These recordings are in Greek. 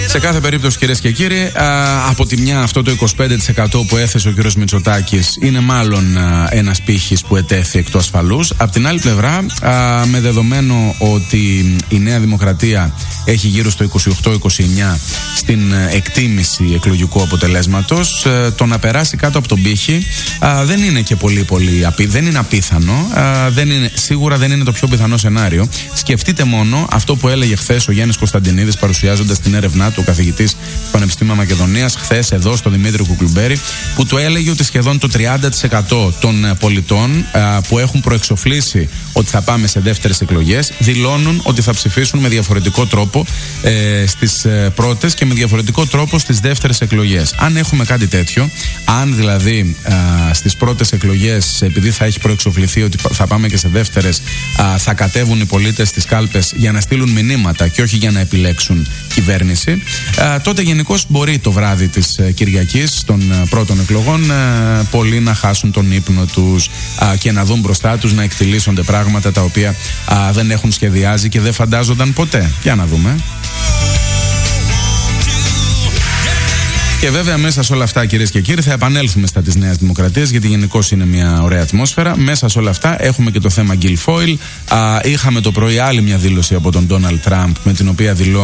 Σε κάθε περίπτωση, κυρίες και κύριοι, από τη μια αυτό το 25% που έθεσε ο κύριος Μητσοτάκης είναι μάλλον ένας πύχης που ετέθη εκ του ασφαλούς. Απ' την άλλη πλευρά, με δεδομένο ότι η Νέα Δημοκρατία έχει γύρω στο 28-29 στην εκτίμηση εκλογικού αποτελέσματος, το να περάσει κάτω από τον πύχη δεν είναι και πολύ δεν είναι απίθανο, σίγουρα δεν είναι το πιο πιθανό σενάριο. Σκεφτείτε μόνο αυτό που έλεγε χθες ο Γιάννης Κωνσταντινίδης παρουσιάζοντας την έρευνά του, ο καθηγητής του Πανεπιστήμιου Μακεδονίας, χθες εδώ στο Δημήτρη Κουκλουμπέρη, που του έλεγε ότι σχεδόν το 30% των πολιτών που έχουν προεξοφλήσει ότι θα πάμε σε δεύτερες εκλογές δηλώνουν ότι θα ψηφίσουν με διαφορετικό τρόπο στις πρώτες και με διαφορετικό τρόπο στις δεύτερες εκλογές. Αν έχουμε κάτι τέτοιο, αν δηλαδή στις πρώτες εκλογές, επειδή θα έχει προεξοφληθεί ότι θα πάμε και σε δεύτερες, θα κατέβουν οι πολίτες στις κάλπες για να στείλουν μηνύματα και όχι για να επιλέξουν κυβέρνηση, τότε γενικώς μπορεί το βράδυ της Κυριακής των πρώτων εκλογών πολλοί να χάσουν τον ύπνο τους και να δουν μπροστά τους να εκτιλήσονται πράγματα τα οποία δεν έχουν σχεδιάζει και δεν φαντάζονταν ποτέ. Για να δούμε. Και βέβαια μέσα σε όλα αυτά, κυρίες και κύριοι, θα επανέλθουμε στα της Νέας Δημοκρατίας, γιατί γενικώς είναι μια ωραία ατμόσφαιρα. Μέσα σε όλα αυτά έχουμε και το θέμα Guilfoyle. Είχαμε το πρωί άλλη μια δήλωση από τον Ντόναλντ Τραμπ, με την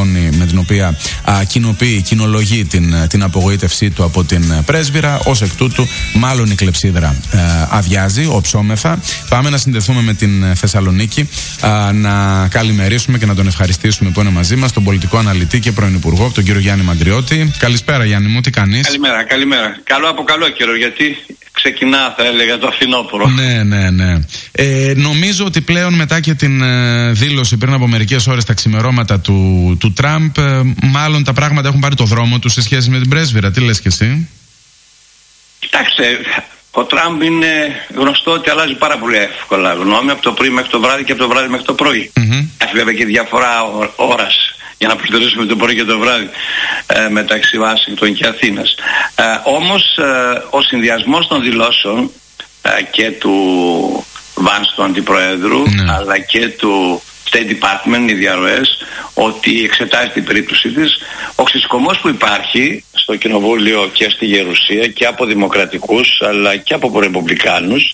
οποία κοινολογεί την απογοήτευσή του από την πρέσβυρα. Ως εκ τούτου, μάλλον η κλεψίδρα αδειάζει, οψόμεθα. Πάμε να συνδεθούμε με την Θεσσαλονίκη, να καλημερίσουμε και να τον ευχαριστήσουμε που είναι μαζί μας, τον πολιτικό αναλυτή και πρώην Υπουργό, τον κύριο Γιάννη Μαντριώτη. Καλησπέρα, Γιάννη μου. Καλημέρα. Καλό από καλό καιρό, γιατί ξεκινά, θα έλεγα, το φθινόπωρο. Ναι. Νομίζω ότι πλέον μετά και την δήλωση πριν από μερικές ώρες, τα ξημερώματα του Τραμπ, μάλλον τα πράγματα έχουν πάρει το δρόμο του σε σχέση με την πρέσβυρα. Τι λες και εσύ? Κοιτάξτε, ο Τραμπ είναι γνωστό ότι αλλάζει πάρα πολύ εύκολα γνώμη από το πρωί μέχρι το βράδυ και από το βράδυ μέχρι το πρωί. Έχει βέβαια και διαφορά ώρας, για να προσδιορίσουμε το πρωί και το βράδυ μεταξύ Ουάσιγκτον και Αθήνας. Όμως ο συνδυασμός των δηλώσεων και του Βάνς του Αντιπροέδρου αλλά και του State Department, οι διαρροές, ότι εξετάζει την περίπτωση της, ο ξεσκομός που υπάρχει στο Κοινοβούλιο και στη Γερουσία και από δημοκρατικούς αλλά και από ρεπουμπλικάνους,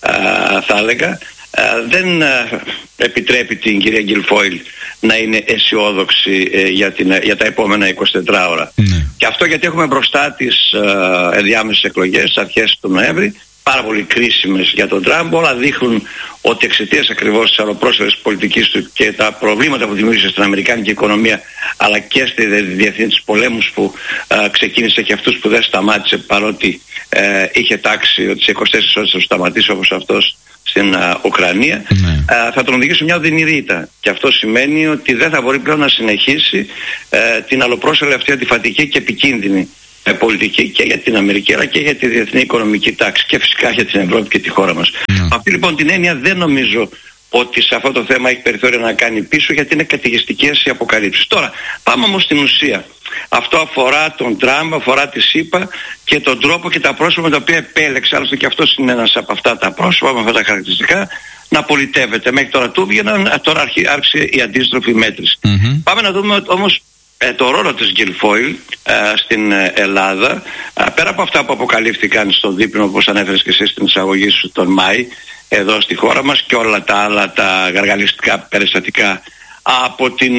θα έλεγα, δεν επιτρέπει την κυρία Guilfoyle να είναι αισιόδοξη για τα επόμενα 24 ώρα. Και αυτό γιατί έχουμε μπροστά τις ενδιάμεσες εκλογές αρχές του Νοέμβρη, πάρα πολύ κρίσιμες για τον Τραμπ. Όλα δείχνουν ότι εξαιτίας ακριβώς της αλλοπρόσφαιρης πολιτικής του και τα προβλήματα που δημιούργησε στην αμερικάνικη οικονομία, αλλά και στη διεθνή της πολέμους που ξεκίνησε και αυτούς που δεν σταμάτησε, παρότι είχε τάξει ότι σε 24 ώρες θα σταματήσει, όπως αυτός στην Ουκρανία, θα τον οδηγήσει μια οδυνηρή ήττα. Και αυτό σημαίνει ότι δεν θα μπορεί πλέον να συνεχίσει την αλλοπρόσφαιρη αυτή αντιφατική και επικίνδυνη πολιτική και για την Αμερική αλλά και για τη διεθνή οικονομική τάξη και φυσικά για την Ευρώπη και τη χώρα μας. Αυτή λοιπόν την έννοια δεν νομίζω ότι σε αυτό το θέμα έχει περιθώριο να κάνει πίσω, γιατί είναι καταιγιστικές οι αποκαλύψεις. Τώρα πάμε όμως στην ουσία. Αυτό αφορά τον Τραμπ, αφορά τη ΣΥΠΑ και τον τρόπο και τα πρόσωπα τα οποία επέλεξε, άλλωστε και αυτός είναι ένας από αυτά τα πρόσωπα με αυτά τα χαρακτηριστικά, να πολιτεύεται. Μέχρι τώρα του βγαίναν, τώρα άρχισε η αντίστροφη μέτρηση. Πάμε να δούμε όμως το ρόλο της Guilfoyle στην Ελλάδα, πέρα από αυτά που αποκαλύφθηκαν στο δείπνο, όπως ανέφερες και εσύ στην εισαγωγή σου τον Μάη εδώ στη χώρα μας, και όλα τα άλλα τα γαργαλιστικά περιστατικά από την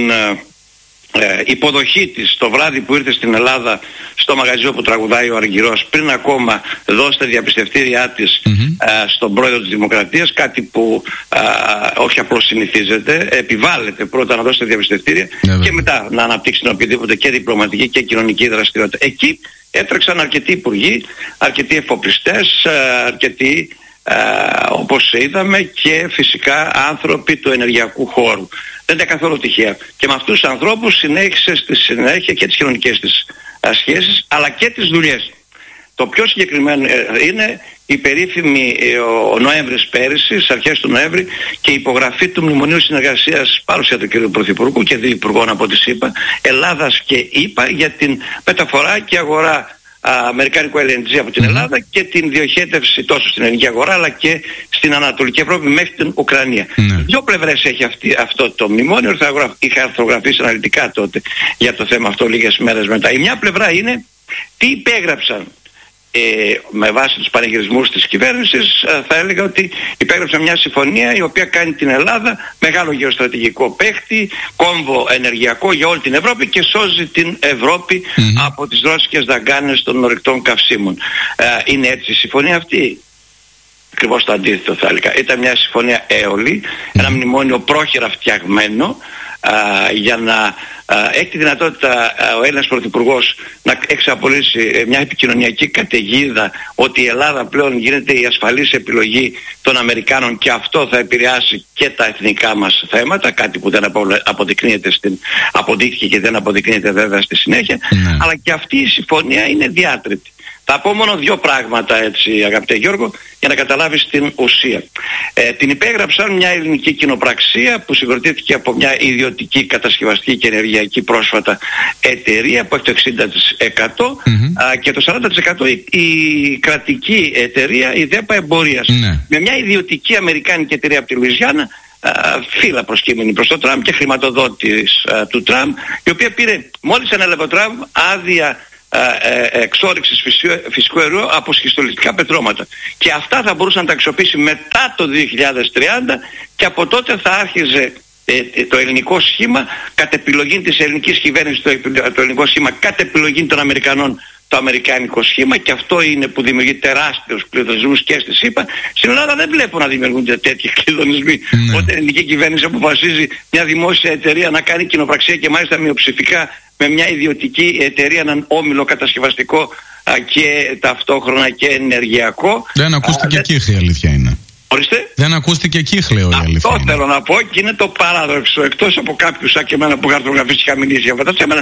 υποδοχή της το βράδυ που ήρθε στην Ελλάδα στο μαγαζί όπου τραγουδάει ο Αργυρός, πριν ακόμα δώσει τα διαπιστευτήριά της στον πρόεδρο της Δημοκρατίας, κάτι που όχι απλώς συνηθίζεται, επιβάλλεται πρώτα να δώσει τα διαπιστευτήρια και μετά να αναπτύξει την οποιαδήποτε και διπλωματική και κοινωνική δραστηριότητα. Εκεί έτρεξαν αρκετοί υπουργοί, αρκετοί εφοπλιστές, αρκετοί όπως είδαμε και φυσικά άνθρωποι του ενεργειακού χώρου. Δεν ήταν καθόλου τυχαία. Και με αυτούς τους ανθρώπους συνέχισε στη συνέχεια και τις κοινωνικές της σχέσεις αλλά και τις δουλειές. Το πιο συγκεκριμένο είναι η περίφημη ο Νοέμβρης πέρυσι, στις αρχές του Νοέμβρη, και η υπογραφή του Μνημονίου Συνεργασίας παρουσία του κ. Πρωθυπουργού και δύο υπουργών από τη ΣΥΠΑ, Ελλάδας και ΗΠΑ, για την μεταφορά και αγορά αμερικάνικο LNG από την Ελλάδα και την διοχέτευση τόσο στην ελληνική αγορά αλλά και στην Ανατολική Ευρώπη μέχρι την Ουκρανία. Δύο πλευρές έχει αυτό το μνημόνιο. Είχα αρθρογραφήσει αναλυτικά τότε για το θέμα αυτό λίγες μέρες μετά. Η μια πλευρά είναι τι υπέγραψαν. Με βάση τους πανηγυρισμούς της κυβέρνησης θα έλεγα ότι υπέγραψε μια συμφωνία η οποία κάνει την Ελλάδα μεγάλο γεωστρατηγικό παίχτη, κόμβο ενεργειακό για όλη την Ευρώπη και σώζει την Ευρώπη από τις ρώσικες δαγκάνες των ορυκτών καυσίμων. Είναι έτσι η συμφωνία αυτή? Ακριβώς το αντίθετο θα έλεγα. Ήταν μια συμφωνία έολη, ένα μνημόνιο πρόχειρα φτιαγμένο για να έχει τη δυνατότητα ο Έλληνας Πρωθυπουργός να εξαπολύσει μια επικοινωνιακή καταιγίδα ότι η Ελλάδα πλέον γίνεται η ασφαλής επιλογή των Αμερικάνων και αυτό θα επηρεάσει και τα εθνικά μας θέματα, κάτι που δεν αποδεικνύεται αποδείχθηκε και δεν αποδεικνύεται βέβαια στη συνέχεια, αλλά και αυτή η συμφωνία είναι διάτρητη. Θα πω μόνο δύο πράγματα έτσι αγαπητέ Γιώργο για να καταλάβεις την ουσία. Την υπέγραψαν μια ελληνική κοινοπραξία που συγκροτήθηκε από μια ιδιωτική κατασκευαστική και ενεργειακή πρόσφατα εταιρεία που έχει το 60% και το 40% η κρατική εταιρεία η ΔΕΠΑ Εμπορίας. Με μια ιδιωτική αμερικάνικη εταιρεία από τη Λουιζιάννα, φύλλα προσκύμενη προς τον Τραμπ και χρηματοδότης του Τραμπ, η οποία πήρε μόλις ανέλαβε ο Τραμπ άδεια εξόρυξης φυσικού αερίου από σχιστολιτικά πετρώματα και αυτά θα μπορούσαν να τα αξιοποιήσει μετά το 2030 και από τότε θα άρχιζε το ελληνικό σχήμα κατ' επιλογή της ελληνικής κυβέρνησης, το ελληνικό σχήμα κατ' επιλογή των Αμερικανών το αμερικάνικο σχήμα και αυτό είναι που δημιουργεί τεράστιους κλειδονισμούς και στη ΣΥΠΑ. Στην Ελλάδα δεν βλέπω να δημιουργούνται τέτοιοι κλειδονισμοί όταν η ελληνική κυβέρνηση αποφασίζει μια δημόσια εταιρεία να κάνει κοινοπραξία και μάλιστα μειοψηφικά με μια ιδιωτική εταιρεία, έναν όμιλο κατασκευαστικό και ταυτόχρονα και ενεργειακό. Δεν ακούστηκε κύχλη, η αλήθεια είναι. Ορίστε. Δεν ακούστηκε κύχλεο, η αλήθεια. Αυτό θέλω να πω και είναι το παράδοξο. Εκτός από κάποιους σαν και εμένα που χαρτογραφήσει και είχα μιλήσει για αυτά τα θέματα,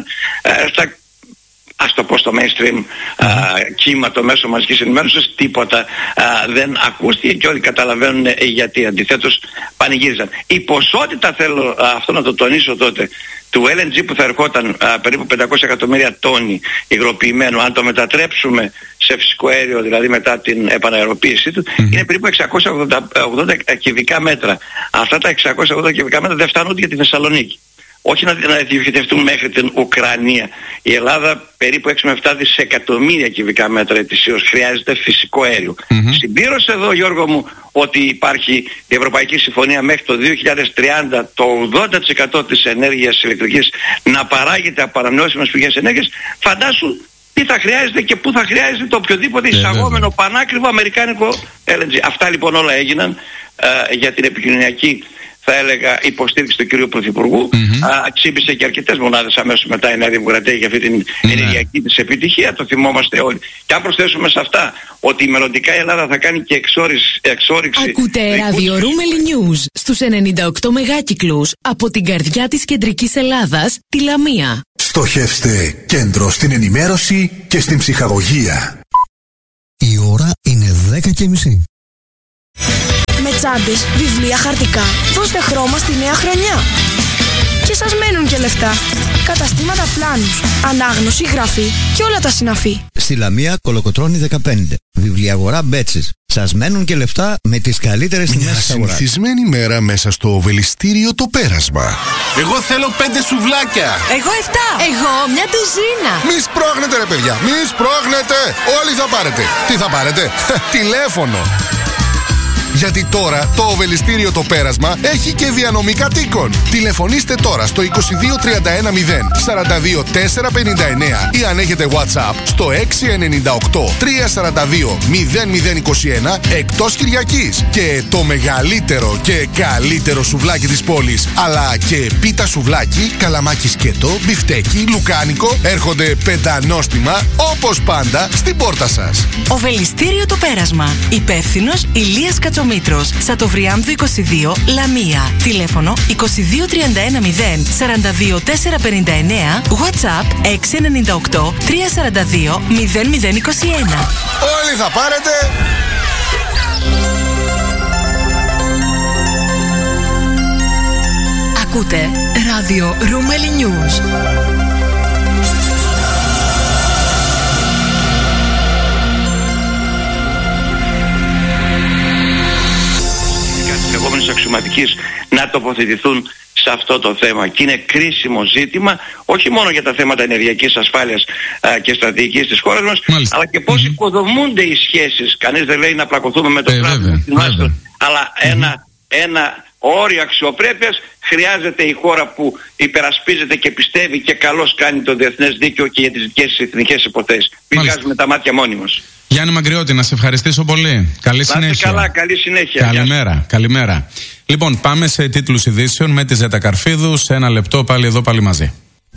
ας το πω στο mainstream κύμα, το μέσο μαζικής ενημέρωσης, τίποτα δεν ακούστηκε και όλοι καταλαβαίνουν γιατί. Αντιθέτως πανηγύριζαν. Η ποσότητα, θέλω αυτό να το τονίσω τότε, του LNG που θα ερχόταν περίπου 500 εκατομμύρια τόνοι υγροποιημένου, αν το μετατρέψουμε σε φυσικό αέριο, δηλαδή μετά την επαναεροποίησή του, είναι περίπου 680 κυβικά μέτρα. Αυτά τα 680 κυβικά μέτρα δεν φτάνουν για τη Θεσσαλονίκη. Όχι να διοχετευτούν μέχρι την Ουκρανία. Η Ελλάδα περίπου 6 με 7 δισεκατομμύρια κυβικά μέτρα ετησίως χρειάζεται φυσικό αέριο. Συμπλήρωσε εδώ, Γιώργο μου, ότι υπάρχει η Ευρωπαϊκή Συμφωνία μέχρι το 2030 το 80% της ενέργειας ηλεκτρικής να παράγεται από ανανεώσιμες πηγές ενέργειας. Φαντάσου τι θα χρειάζεται και πού θα χρειάζεται το οποιοδήποτε εισαγόμενο πανάκριβο αμερικάνικο LNG. Αυτά λοιπόν όλα έγιναν για την επικοινωνιακή, θα έλεγα, υποστήριξη του κυρίου Πρωθυπουργού. Ξύπησε και αρκετές μονάδες αμέσως μετά η Νέα Δημοκρατία για αυτή την ενεργειακή της επιτυχία, το θυμόμαστε όλοι. Και αν προσθέσουμε σε αυτά ότι μελλοντικά η Ελλάδα θα κάνει και εξόρυξη. Ακούτε ράδιο Ρούμελι News στους 98 μεγάκυκλους από την καρδιά της κεντρικής Ελλάδας, τη Λαμία. Στοχεύστε κέντρο στην ενημέρωση και στην ψυχαγωγία. Η ώρα είναι 10:30. Με τσάντες, βιβλία, χαρτικά, δώστε χρώμα στη νέα χρονιά. Και σας μένουν και λεφτά. Καταστήματα πλάνους, ανάγνωση, γραφή και όλα τα συναφή. Στη Λαμία, Κολοκοτρώνη 15. Βιβλιαγορά Μπέτσης. Σας μένουν και λεφτά με τις καλύτερες τιμές της αγοράς. Μια συνηθισμένη μέρα μέσα στο Οβελιστήριο Το Πέρασμα. Εγώ θέλω 5 σουβλάκια. Εγώ 7. Εγώ μια ντουζίνα. Μη σπρώχνετε ρε παιδιά, μη σπρώχνετε. Όλοι θα πάρετε. Τι θα πάρετε? Τηλέφωνο. Γιατί τώρα το Οβελιστήριο Το Πέρασμα έχει και διανομή κατοίκων. Τηλεφωνήστε τώρα στο 2231 0 42 459 ή αν έχετε WhatsApp στο 698 342 0021 εκτός Κυριακής. Και το μεγαλύτερο και καλύτερο σουβλάκι της πόλης, αλλά και πίτα σουβλάκι, καλαμάκι σκέτο, μπιφτέκι, λουκάνικο έρχονται πεντανόστιμα όπως πάντα στην πόρτα σας. Οβελιστήριο Το Πέρασμα. Υπεύθυνος Ηλίας Κατσομήτρος. Σατοβριάμβου 22, Λαμία. Τηλέφωνο 2231 0 42 459. WhatsApp 698 342 0021. Όλοι θα πάρετε. Ακούτε ράδιο Ρούμελι News. στρατηγικής να τοποθετηθούν σε αυτό το θέμα. Και είναι κρίσιμο ζήτημα όχι μόνο για τα θέματα ενεργειακής ασφάλειας και στρατηγικής της χώρας μας, αλλά και πώς οικοδομούνται οι σχέσεις. Κανείς δεν λέει να πλακωθούμε με το κράτος, αλλά ένα όριο αξιοπρέπειας χρειάζεται η χώρα που υπερασπίζεται και πιστεύει και καλώς κάνει το διεθνές δίκαιο και για τις δικές της εθνικές υποθέσεις. Μην βγάζουμε τα μάτια μόνοι μας. Γιάννη Μαγκριώτη, να σε ευχαριστήσω πολύ. Καλή συνέχεια. Καλά, καλή συνέχεια. Καλημέρα. Λοιπόν, πάμε σε τίτλους ειδήσεων με τη Ζέτα Καρφίδου. Σε ένα λεπτό πάλι εδώ, πάλι μαζί.